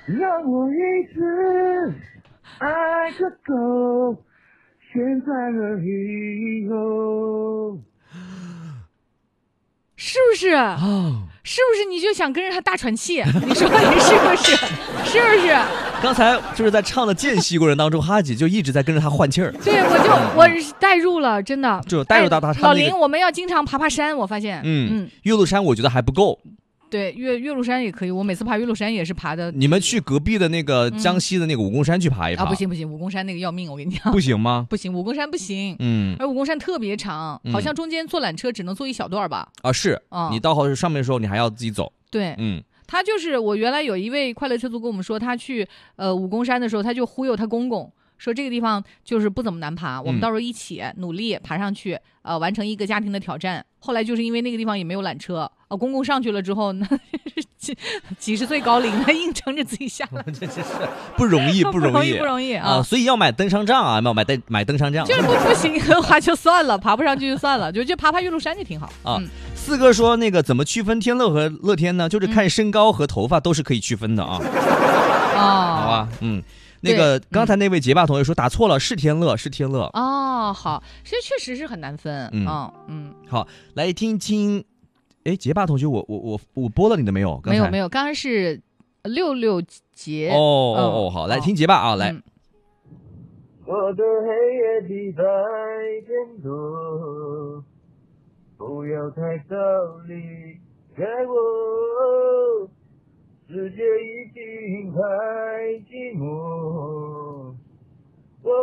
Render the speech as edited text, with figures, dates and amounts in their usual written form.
让我一直爱个够，现在和以后。 是不是？ 哦， 是不是你就想跟着他大喘气？你说你是不是？是不是？ 刚才就是在唱的间隙过程当中，哈姐就一直在跟着他换气儿。 对，我带入了，真的就带入到他老林，我们要经常爬山，我发现。 岳麓山我觉得还不够。 对，岳麓山也可以，我每次爬岳麓山也是爬的。 你们去隔壁的那个江西的那个武功山去爬一爬啊？不行，武功山那个要命，我跟你讲。 不行吗？ 不行，武功山不行。而武功山特别长，好像中间坐缆车只能坐一小段吧？ 啊，是。你到上面的时候，你还要自己走。 对，他就是我原来有一位快乐车族跟我们说，他去武功山的时候，他就忽悠他公公。说这个地方就是不怎么难爬，我们到时候一起努力爬上去，完成一个家庭的挑战。后来就是因为那个地方也没有缆车，公公上去了之后，那几十岁高龄的硬撑着自己下来， 这是不容易，不容易啊！所以要买登山杖啊，要买登山杖。 就是不行的话就算了，爬不上去就算了，就爬岳麓山就挺好啊。 四哥说那个怎么区分天乐和乐天呢？就是看身高和头发都是可以区分的啊。好吧，那个刚才那位结巴同学说打错了，是天乐。 哦，好，这确实是很难分。 好，来听。结巴同学，我播了你的没有？ 没有，刚刚是66节。 好，来听结巴啊，来。 我的黑夜比白天多，不要太早离开我，世界已经太寂寞。